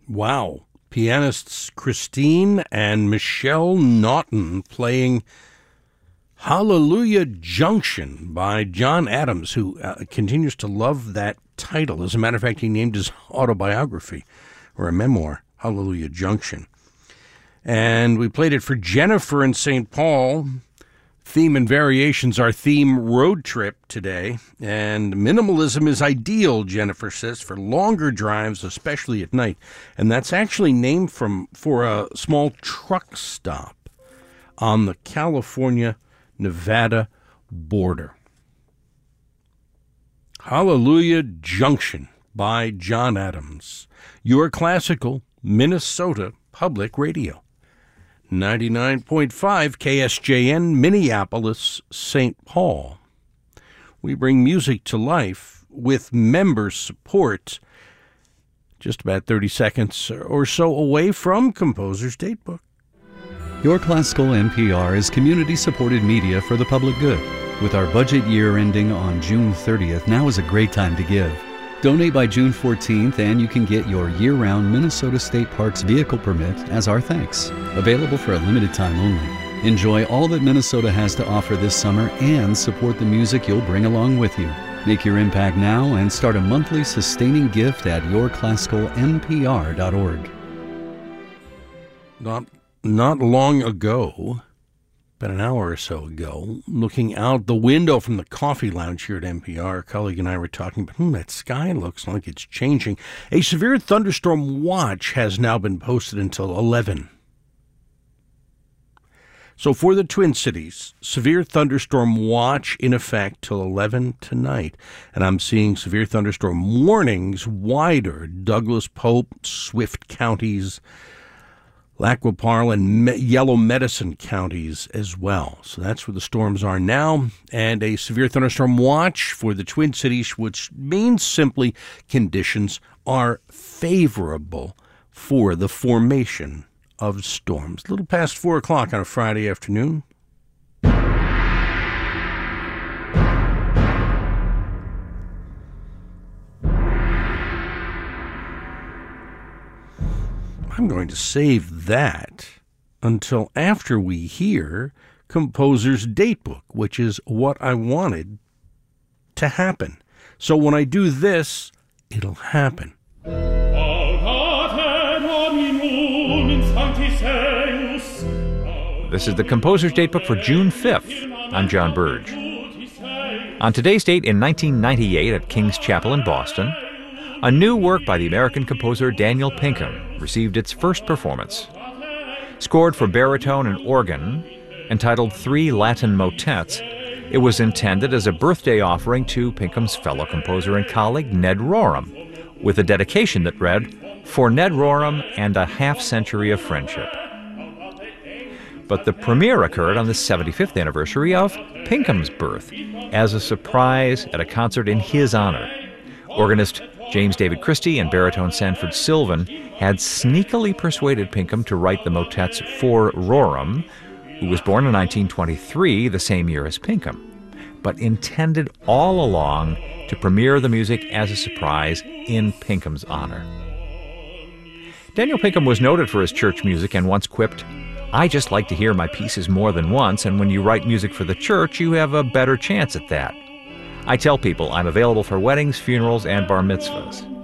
Wow. Pianists Christine and Michelle Naughton playing Hallelujah Junction by John Adams, who continues to love that title. As a matter of fact, he named his autobiography, or a memoir, Hallelujah Junction. And we played it for Jennifer in St. Paul. Theme and variations, our theme road trip today. And minimalism is ideal, Jennifer says, for longer drives, especially at night. And that's actually named for a small truck stop on the California-Nevada border. Hallelujah Junction by John Adams. Your classical Minnesota Public Radio. 99.5 KSJN, Minneapolis, St. Paul. We bring music to life with member support. Just about 30 seconds or so away from Composer's Datebook. Your Classical NPR is community-supported media for the public good. With our budget year ending on June 30th, now is a great time to give. Donate by June 14th and you can get your year-round Minnesota State Parks vehicle permit as our thanks. Available for a limited time only. Enjoy all that Minnesota has to offer this summer and support the music you'll bring along with you. Make your impact now and start a monthly sustaining gift at yourclassicalnpr.org. Not long ago, about an hour or so ago, looking out the window from the coffee lounge here at NPR, a colleague and I were talking about, that sky looks like it's changing. A severe thunderstorm watch has now been posted until 11. So for the Twin Cities, severe thunderstorm watch in effect till 11 tonight. And I'm seeing severe thunderstorm warnings wider Douglas, Pope, Swift counties, Lac-qui-Parle and Yellow Medicine counties as well. So that's where the storms are now. And a severe thunderstorm watch for the Twin Cities, which means simply conditions are favorable for the formation of storms. A little past 4 o'clock on a Friday afternoon. I'm going to save that until after we hear Composer's Datebook, which is what I wanted to happen. So when I do this, it'll happen. This is the Composer's Datebook for June 5th. I'm John Burge. On today's date in 1998 at King's Chapel in Boston, a new work by the American composer Daniel Pinkham received its first performance. Scored for baritone and organ, entitled 3 Latin Motets, it was intended as a birthday offering to Pinkham's fellow composer and colleague Ned Rorem, with a dedication that read, "For Ned Rorem and a half-century of friendship." But the premiere occurred on the 75th anniversary of Pinkham's birth, as a surprise at a concert in his honor. Organist James David Christie and baritone Sanford Sylvan had sneakily persuaded Pinkham to write the motets for Rorem, who was born in 1923, the same year as Pinkham, but intended all along to premiere the music as a surprise in Pinkham's honor. Daniel Pinkham was noted for his church music and once quipped, "I just like to hear my pieces more than once, and when you write music for the church, you have a better chance at that. I tell people I'm available for weddings, funerals, and bar mitzvahs."